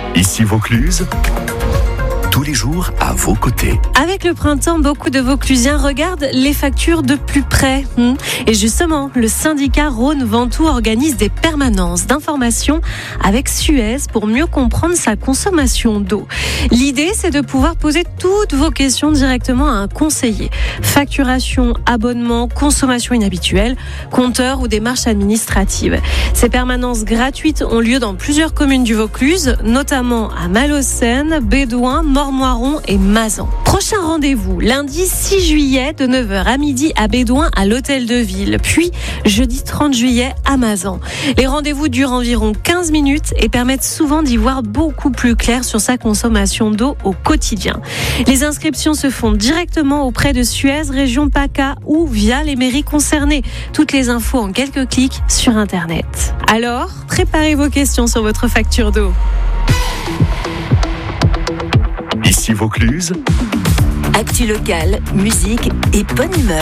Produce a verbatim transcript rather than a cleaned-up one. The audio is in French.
Ici Vaucluse, tous les jours à vos côtés. Avec le printemps, beaucoup de Vauclusiens regardent les factures de plus près. Et justement, le syndicat Rhône-Ventoux organise des permanences d'information avec Suez pour mieux comprendre sa consommation d'eau. L'idée, c'est de pouvoir poser toutes vos questions directement à un conseiller. Facturation, abonnement, consommation inhabituelle, compteur ou démarches administratives. Ces permanences gratuites ont lieu dans plusieurs communes du Vaucluse, notamment à Malaucène, Bédoin, Mormoiron et Mazan. Prochain rendez-vous, lundi six juillet de neuf heures à midi à Bédoin à l'Hôtel de Ville, puis jeudi trente juillet à Mazan. Les rendez-vous durent environ quinze minutes et permettent souvent d'y voir beaucoup plus clair sur sa consommation d'eau au quotidien. Les inscriptions se font directement auprès de Suez, région PACA ou via les mairies concernées. Toutes les infos en quelques clics sur Internet. Alors, préparez vos questions sur votre facture d'eau. Ici Vaucluse, actu locale, musique et bonne humeur.